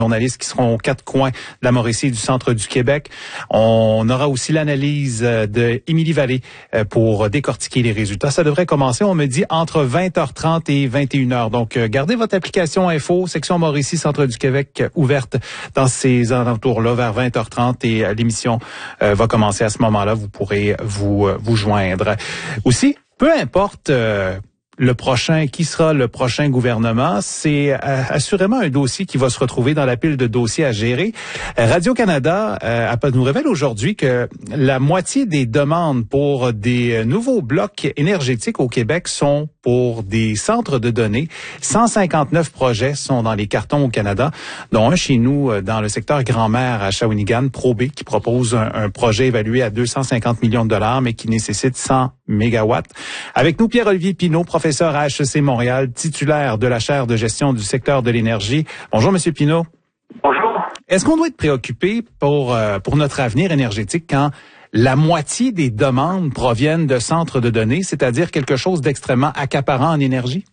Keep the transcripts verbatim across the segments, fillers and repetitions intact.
journalistes qui seront aux quatre coins de la Mauricie et du centre du Québec. On aura aussi l'analyse de Émilie Vallée pour décortiquer les résultats. Ça devrait commencer, on me dit, entre vingt heures trente et vingt et une heures. Donc, gardez votre application Info, section Mauricie, centre du Québec, ouverte dans ces alentours-là vers vingt heures trente et l'émission va commencer à ce moment-là. Vous pourrez vous, vous joindre. Aussi, peu importe... Euh, le prochain, qui sera le prochain gouvernement, c'est euh, assurément un dossier qui va se retrouver dans la pile de dossiers à gérer. Radio-Canada euh, nous révèle aujourd'hui que la moitié des demandes pour des nouveaux blocs énergétiques au Québec sont pour des centres de données. cent cinquante-neuf projets sont dans les cartons au Canada, dont un chez nous dans le secteur Grand-Mère à Shawinigan, ProB, qui propose un, un projet évalué à deux cent cinquante millions de dollars, mais qui nécessite cent mégawatts. Avec nous, Pierre-Olivier Pinault, professeur à H E C Montréal, titulaire de la chaire de gestion du secteur de l'énergie. Bonjour, Monsieur Pinault. Bonjour. Est-ce qu'on doit être préoccupé pour, euh, pour notre avenir énergétique quand la moitié des demandes proviennent de centres de données, c'est-à-dire quelque chose d'extrêmement accaparant en énergie?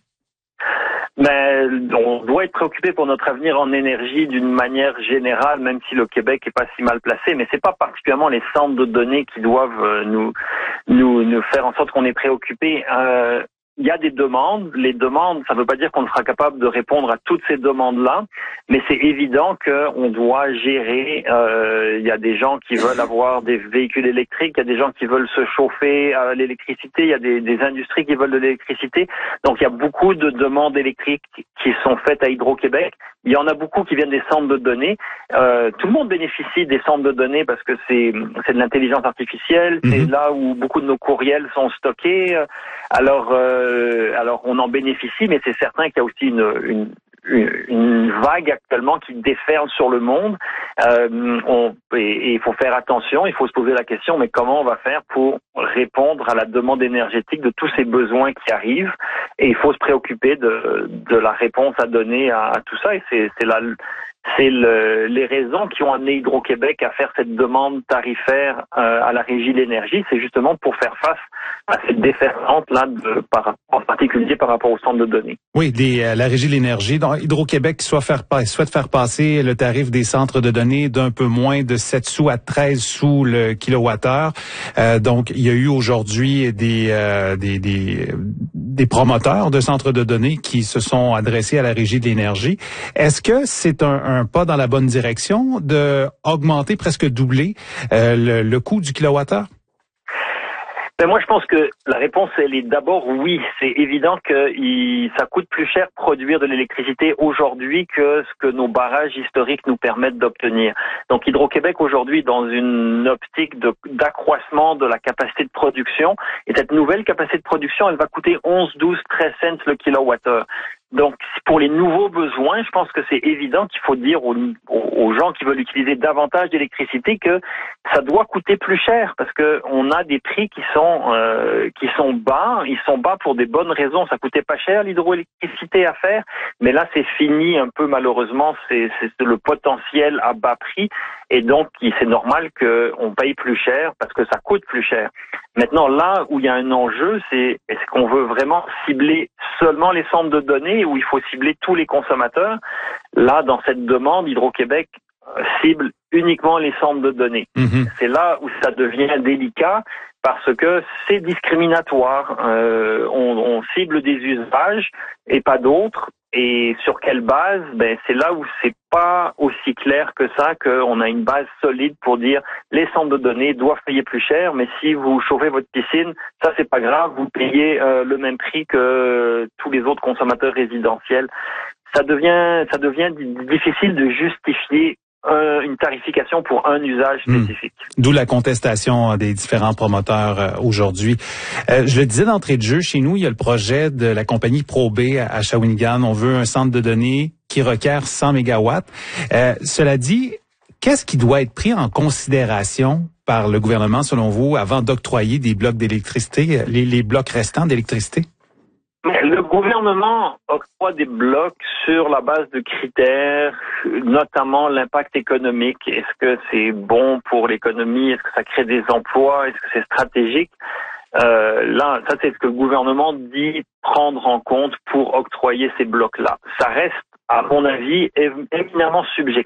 Mais on doit être préoccupé pour notre avenir en énergie d'une manière générale, même si le Québec est pas si mal placé. Mais c'est pas particulièrement les centres de données qui doivent nous nous, nous faire en sorte qu'on est préoccupé. Euh, Il y a des demandes. Les demandes, ça ne veut pas dire qu'on sera capable de répondre à toutes ces demandes-là, mais c'est évident qu'on doit gérer. Euh, il y a des gens qui veulent avoir des véhicules électriques, il y a des gens qui veulent se chauffer à l'électricité, il y a des, des industries qui veulent de l'électricité. Donc il y a beaucoup de demandes électriques qui sont faites à Hydro-Québec. Il y en a beaucoup qui viennent des centres de données. Euh, tout le monde bénéficie des centres de données parce que c'est c'est de l'intelligence artificielle. C'est mmh. là où beaucoup de nos courriels sont stockés. Alors euh, alors on en bénéficie, mais c'est certain qu'il y a aussi une, une une vague actuellement qui déferle sur le monde. Euh, on, et il faut faire attention, il faut se poser la question, mais comment on va faire pour répondre à la demande énergétique de tous ces besoins qui arrivent? Et il faut se préoccuper de, de la réponse à donner à, à tout ça. Et c'est, c'est la... C'est le, les raisons qui ont amené Hydro-Québec à faire cette demande tarifaire euh, à la Régie de l'énergie. C'est justement pour faire face à cette déferlante-là, de, par, en particulier par rapport au centre de données. Oui, des, euh, la Régie de l'énergie. Donc, Hydro-Québec souhaite faire, souhaite faire passer le tarif des centres de données d'un peu moins de sept sous à treize sous le kilowattheure. Euh, donc, il y a eu aujourd'hui des, euh, des, des, des promoteurs de centres de données qui se sont adressés à la Régie de l'énergie. Est-ce que c'est un un pas dans la bonne direction de augmenter, presque doubler euh, le, le coût du kilowattheure? Ben moi, je pense que la réponse, elle est d'abord oui. C'est évident que il, ça coûte plus cher produire de l'électricité aujourd'hui que ce que nos barrages historiques nous permettent d'obtenir. Donc, Hydro-Québec aujourd'hui dans une optique de, d'accroissement de la capacité de production. Et cette nouvelle capacité de production, elle va coûter onze, douze, treize cents le kilowattheure. Donc, pour les nouveaux besoins, je pense que c'est évident qu'il faut dire aux, aux gens qui veulent utiliser davantage d'électricité que ça doit coûter plus cher parce que on a des prix qui sont euh, qui sont bas. Ils sont bas pour des bonnes raisons. Ça coûtait pas cher l'hydroélectricité à faire, mais là c'est fini un peu malheureusement. C'est, c'est le potentiel à bas prix et donc c'est normal qu'on paye plus cher parce que ça coûte plus cher. Maintenant, là où il y a un enjeu, c'est est-ce qu'on veut vraiment cibler seulement les centres de données ou il faut cibler tous les consommateurs? Là, dans cette demande, Hydro-Québec cible uniquement les centres de données. Mmh. C'est là où ça devient délicat parce que c'est discriminatoire. Euh, on, on cible des usages et pas d'autres. Et sur quelle base? Ben c'est là où c'est pas aussi clair que ça, qu'on a une base solide pour dire les centres de données doivent payer plus cher, mais si vous chauffez votre piscine, ça c'est pas grave, vous payez euh, le même prix que tous les autres consommateurs résidentiels. Ça devient ça devient difficile de justifier Euh, une tarification pour un usage spécifique. Mmh. D'où la contestation des différents promoteurs euh, aujourd'hui. Euh, je le disais d'entrée de jeu, chez nous, il y a le projet de la compagnie ProB à Shawinigan. On veut un centre de données qui requiert cent mégawatts. Euh, cela dit, qu'est-ce qui doit être pris en considération par le gouvernement, selon vous, avant d'octroyer des blocs d'électricité, les, les blocs restants d'électricité? Le gouvernement octroie des blocs sur la base de critères, notamment l'impact économique. Est-ce que c'est bon pour l'économie? Est-ce que ça crée des emplois? Est-ce que c'est stratégique? Euh, là, ça c'est ce que le gouvernement dit prendre en compte pour octroyer ces blocs-là. Ça reste, à mon avis, éminemment subjectif.